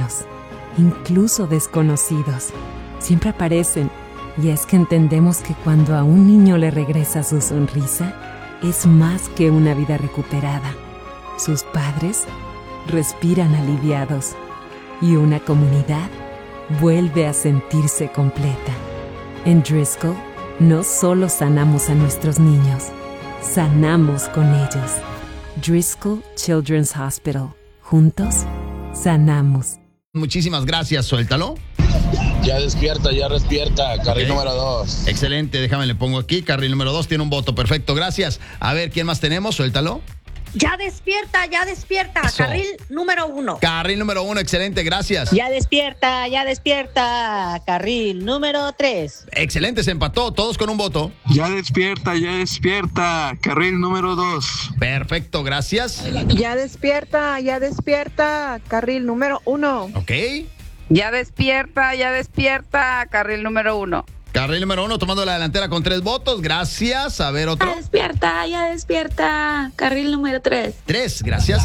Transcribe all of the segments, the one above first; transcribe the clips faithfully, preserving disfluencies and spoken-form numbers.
humanos, incluso desconocidos. Siempre aparecen, y es que entendemos que cuando a un niño le regresa su sonrisa, es más que una vida recuperada. Sus padres respiran aliviados y una comunidad vuelve a sentirse completa. En Driscoll, no solo sanamos a nuestros niños, sanamos con ellos. Driscoll Children's Hospital. Juntos, sanamos. Muchísimas gracias, suéltalo. Ya despierta, ya despierta, carril Ok. número dos. Excelente, déjame le pongo aquí, carril número dos tiene un voto, perfecto, gracias. A ver, ¿quién más tenemos? Suéltalo. Ya despierta, ya despierta. Eso. Carril número uno. Carril número uno, excelente, gracias. Ya despierta, ya despierta. Carril número tres. Excelente, se empató, todos con un voto. Ya despierta, ya despierta. Carril número dos. Perfecto, gracias. Ya despierta, ya despierta. Carril número uno. Ok. Ya despierta, ya despierta, carril número uno. Carril número uno tomando la delantera con tres votos, gracias. A ver, otro. Ya despierta, ya despierta. Carril número tres. Tres, gracias.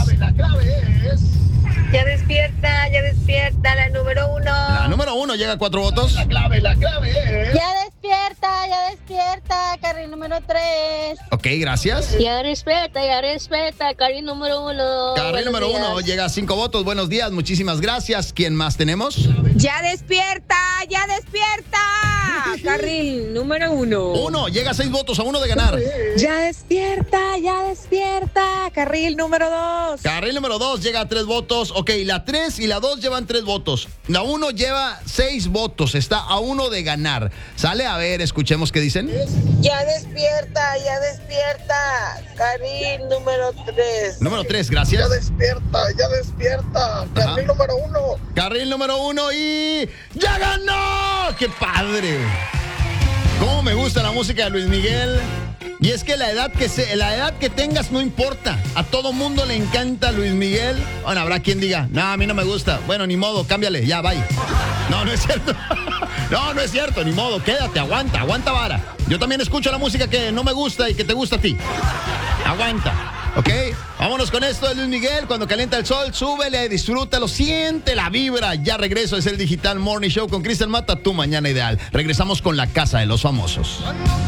Ya despierta, ya despierta. La número uno. La número uno llega a cuatro votos. La clave, la clave es... Ya despierta, ya despierta. Carril número tres. Ok, gracias. Ya despierta, ya despierta. Carril número uno. Carril número uno llega a cinco votos. Buenos días, muchísimas gracias. ¿Quién más tenemos? Ya despierta, ya despierta. Carril número uno. Uno, llega a seis votos, a uno de ganar. Ya despierta, ya despierta. Carril número dos. Carril número dos llega a tres votos. Ok, la tres y la dos llevan tres votos. La uno lleva seis votos. Está a uno de ganar. Sale, a ver, escuchemos qué dicen. Ya despierta, ya despierta. Carril número tres. Número tres, gracias. Ya despierta, ya despierta, carril número uno. Carril número uno y... ¡ya ganó! ¡Qué padre! Cómo me gusta la música de Luis Miguel. Y es que la edad que se, la edad que tengas no importa. A todo mundo le encanta Luis Miguel. Bueno, habrá quien diga, no, a mí no me gusta. Bueno, ni modo, cámbiale, ya, bye. No, no es cierto. No, no es cierto, ni modo, quédate, aguanta, aguanta vara. Yo también escucho la música que no me gusta y que te gusta a ti. Aguanta, ¿ok? Vámonos con esto de Luis Miguel. Cuando calienta el sol, súbele, disfrútalo, siente la vibra. Ya regreso, es el Digital Morning Show con Cristian Mata, tu mañana ideal. Regresamos con la Casa de los Famosos.